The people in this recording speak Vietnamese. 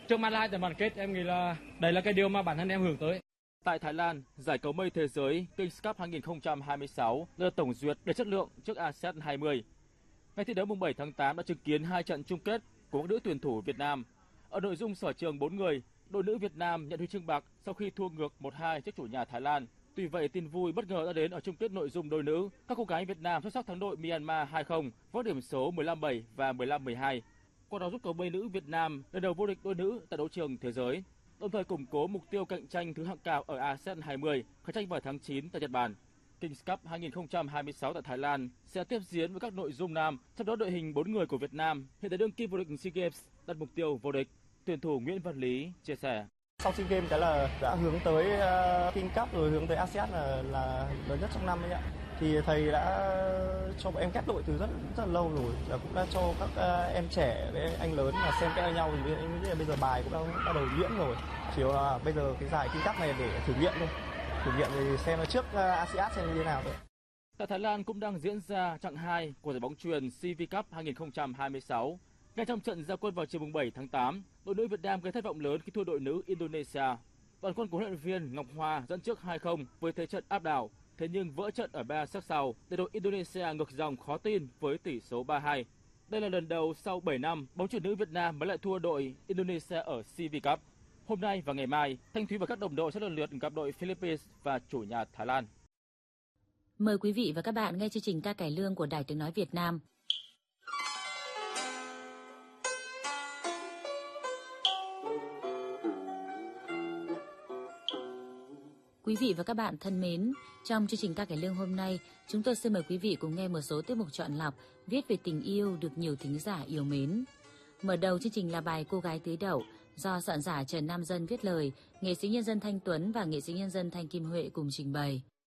Trước mắt là hai trận bán kết, em nghĩ là đây là cái điều mà bản thân em hướng tới. Tại Thái Lan, giải cầu mây thế giới Kings Cup 2026 là tổng duyệt để chất lượng trước ASEAN 20. Ngày thi đấu mùng 7 tháng 8 đã chứng kiến 2 trận chung kết của các nữ tuyển thủ Việt Nam. Ở nội dung sở trường 4 người, đội nữ Việt Nam nhận huy chương bạc sau khi thua ngược 1-2 trước chủ nhà Thái Lan. Tuy vậy, tin vui bất ngờ đã đến ở chung kết nội dung đôi nữ. Các cô gái Việt Nam xuất sắc thắng đội Myanmar 2-0 với điểm số 15-7 và 15-12. Qua đó giúp cầu mây nữ Việt Nam lần đầu vô địch đôi nữ tại đấu trường thế giới, đồng thời củng cố mục tiêu cạnh tranh thứ hạng cao ở ASEAN 20 khai tranh vào tháng 9 tại Nhật Bản. Kings Cup 2026 tại Thái Lan sẽ tiếp diễn với các nội dung nam, trong đó đội hình 4 người của Việt Nam hiện tại đương kim vô địch SEA Games đặt mục tiêu vô địch. Tuyển thủ Nguyễn Văn Lý chia sẻ: Sau SEA Games cái là đã hướng tới King Cup rồi hướng tới ASEAN là lớn nhất trong năm ấy ạ. Thì thầy đã cho bọn em ghép đội từ rất là lâu rồi, và cũng đã cho các em trẻ với anh lớn là xem kẽ nhau, thì em nghĩ là bây giờ bài cũng đã bắt đầu nhuyễn rồi. Chỉ là bây giờ cái giải King Cup này để thử nghiệm thôi. Thử nghiệm thì xem trước ASEAN xem như thế nào thôi. Tại Thái Lan cũng đang diễn ra chặng 2 của giải bóng chuyền CV Cup 2026. Ngay trong trận ra quân vào chiều 7 tháng 8, đội nữ Việt Nam gây thất vọng lớn khi thua đội nữ Indonesia. Đoàn quân của huấn luyện viên Ngọc Hoa dẫn trước 2-0 với thế trận áp đảo, thế nhưng vỡ trận ở 3 set sau để đội Indonesia ngược dòng khó tin với tỷ số 3-2. Đây là lần đầu sau 7 năm bóng chuyền nữ Việt Nam mới lại thua đội Indonesia ở CV Cup. Hôm nay và ngày mai, Thanh Thúy và các đồng đội sẽ lần lượt gặp đội Philippines và chủ nhà Thái Lan. Mời quý vị và các bạn nghe chương trình Ca cải lương của Đài Tiếng nói Việt Nam. Quý vị và các bạn thân mến, trong chương trình Ca cải lương hôm nay, chúng tôi xin mời quý vị cùng nghe một số tiết mục chọn lọc viết về tình yêu được nhiều thính giả yêu mến. Mở đầu chương trình là bài Cô gái tưới đậu do soạn giả Trần Nam Dân viết lời, nghệ sĩ nhân dân Thanh Tuấn và nghệ sĩ nhân dân Thanh Kim Huệ cùng trình bày.